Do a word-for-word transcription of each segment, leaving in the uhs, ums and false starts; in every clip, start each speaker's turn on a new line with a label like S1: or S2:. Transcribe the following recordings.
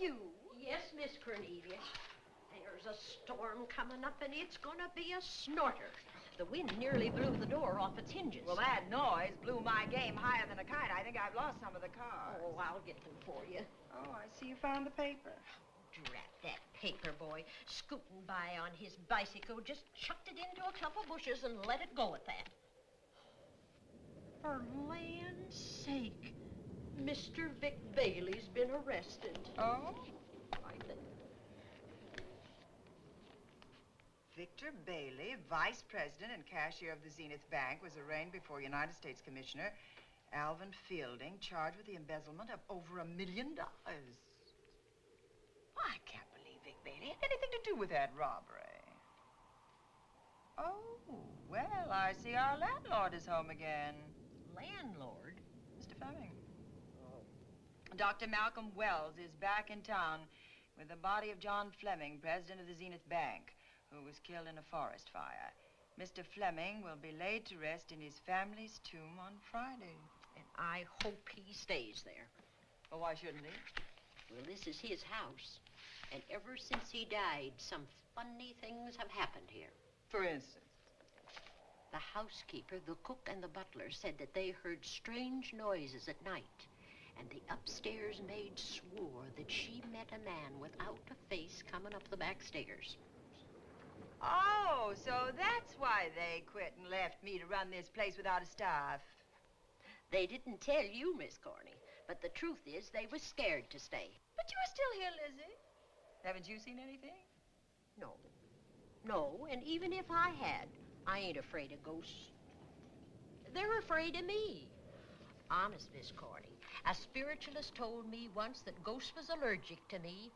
S1: you?
S2: Yes, Miss Cornelia. There's a storm coming up, and it's gonna be a snorter. The wind nearly blew the door off its hinges.
S1: Well, that noise blew my game higher than a kite. I think I've lost some of the cars.
S2: Oh, I'll get them for you.
S1: Oh, I see you found the paper.
S2: Drat that paper boy, scooting by on his bicycle, just chucked it into a clump of bushes and let it go at that. For land's sake, Mister Vic Bailey's been arrested.
S1: Oh?
S2: I think.
S1: Victor Bailey, vice president and cashier of the Zenith Bank, was arraigned before United States Commissioner Alvin Fielding, charged with the embezzlement of over a million dollars. I can't believe Vic Bailey had anything to do with that robbery. Oh, well, I see our landlord is home again.
S2: Landlord?
S1: Mister Fleming. Oh. Doctor Malcolm Wells is back in town with the body of John Fleming, president of the Zenith Bank, who was killed in a forest fire. Mister Fleming will be laid to rest in his family's tomb on Friday.
S2: And I hope he stays there.
S1: Well, why shouldn't he?
S2: Well, this is his house. And ever since he died, some funny things have happened here.
S1: For instance?
S2: The housekeeper, the cook, and the butler said that they heard strange noises at night. And the upstairs maid swore that she met a man without a face coming up the back stairs.
S1: Oh, so that's why they quit and left me to run this place without a staff.
S2: They didn't tell you, Miss Corney, but the truth is they were scared to stay.
S1: But you're still here, Lizzie. Haven't you seen anything?
S2: No. No, and even if I had, I ain't afraid of ghosts. They're afraid of me. Honest, Miss Corney, a spiritualist told me once that ghosts was allergic to me.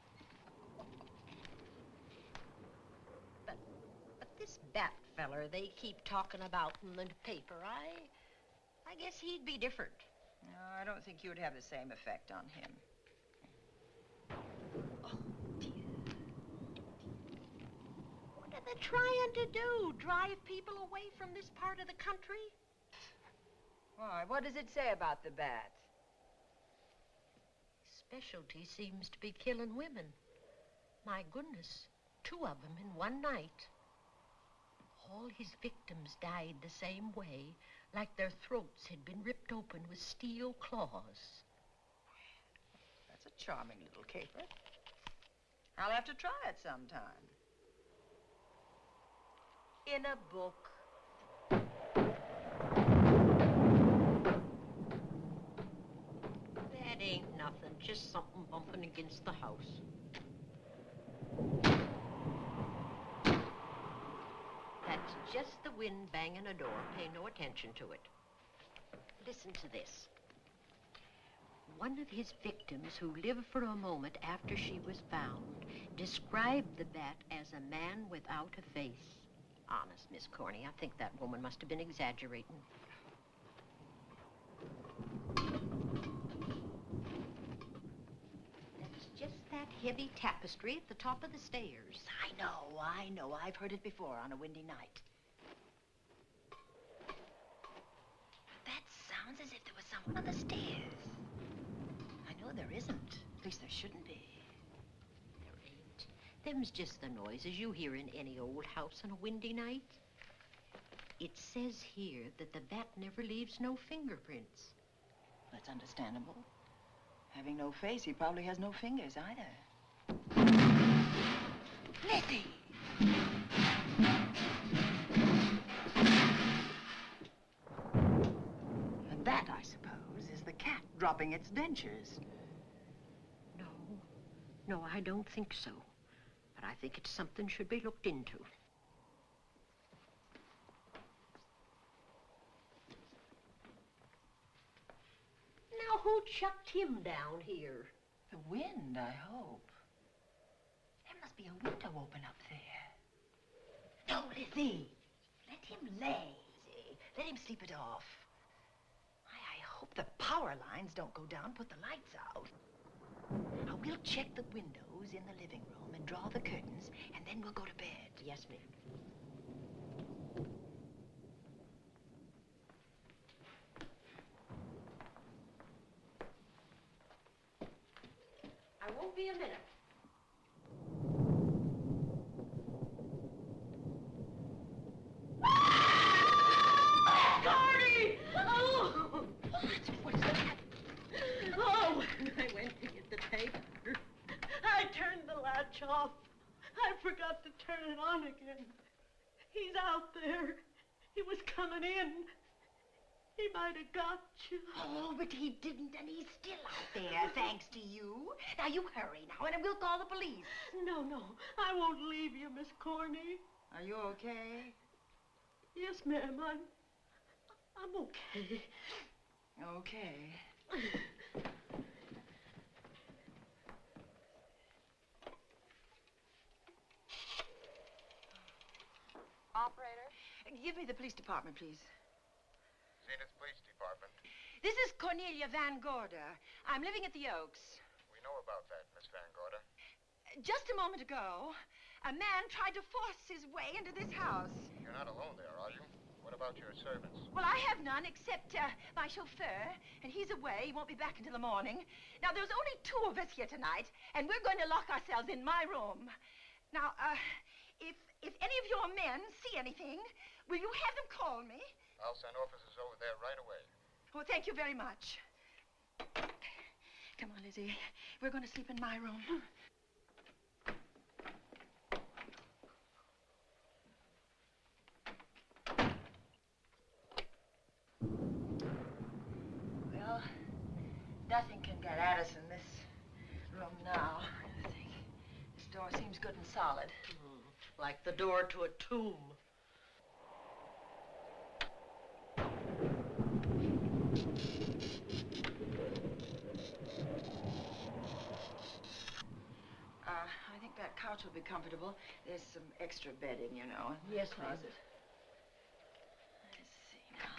S2: But, but this Bat feller they keep talking about in the paper, I, I guess he'd be different.
S1: No, I don't think you would have the same effect on him.
S2: Oh, dear. What are they trying to do? Drive people away from this part of the country?
S1: Why, what does it say about the bat?
S2: Specialty seems to be killing women. My goodness, two of them in one night. All his victims died the same way, like their throats had been ripped open with steel claws.
S1: That's a charming little caper. I'll have to try it sometime. In a book.
S2: That ain't nothing, just something bumping against the house. That's just the wind banging a door. Pay no attention to it. Listen to this. One of his victims, who lived for a moment after she was found, described the bat as a man without a face. Honest, Miss Corney, I think that woman must have been exaggerating. That's just that heavy tapestry at the top of the stairs.
S1: I know, I know. I've heard it before on a windy night. That sounds as if there was someone on the stairs. I know there isn't. At least there shouldn't be.
S2: There ain't. Them's just the noises you hear in any old house on a windy night. It says here that the bat never leaves no fingerprints.
S1: That's understandable. Having no face, he probably has no fingers either. Lizzie! And that, I suppose, is the cat dropping its dentures.
S2: No, no, I don't think so. But I think it's something should be looked into. Now, who chucked him down here?
S1: The wind, I hope. There must be a window open up there. No, Lizzie. Let him lay, Lizzie. Let him sleep it off. I, I hope the power lines don't go down, put the lights out. Now, we'll check the windows in the living room and draw the curtains, and then we'll go to bed.
S2: Yes, ma'am. I won't be a minute. Corny! Oh!
S1: What is that?
S2: Oh, when I went to get the paper, I turned the latch off. I forgot to turn it on again. He's out there. He was coming in. He might have got you.
S1: Oh, but he didn't, and he's still out there, thanks to you. Now, you hurry now, and we'll call the police.
S2: No, no, I won't leave you, Miss Corny.
S1: Are you okay?
S2: Yes, ma'am, I'm... I'm okay.
S1: Okay.
S3: Operator?
S1: Give me the police department, please.
S4: Zenith Police Department.
S1: This is Cornelia Van Gorder. I'm living at the Oaks.
S4: We know about that, Miss Van Gorder.
S1: Just a moment ago, a man tried to force his way into this house.
S4: You're not alone there, are you? What about your servants?
S1: Well, I have none except uh, my chauffeur, and he's away. He won't be back until the morning. Now, there's only two of us here tonight, and we're going to lock ourselves in my room. Now, uh, if, if any of your men see anything, will you have them call me?
S4: I'll send officers over there right away.
S1: Oh, thank you very much. Come on, Lizzie. We're going to sleep in my room. Well, nothing can get at us in this room now. I think this door seems good and solid.
S2: Mm, like the door to a tomb.
S1: Uh, I think that couch will be comfortable. There's some extra bedding, you know.
S2: Yes, closet.